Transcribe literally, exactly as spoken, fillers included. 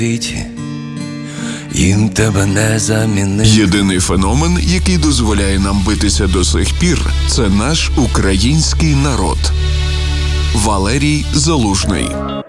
Їм тебе не замінити. Єдиний феномен, який дозволяє нам битися до сих пір, це наш український народ. Валерій Залужний.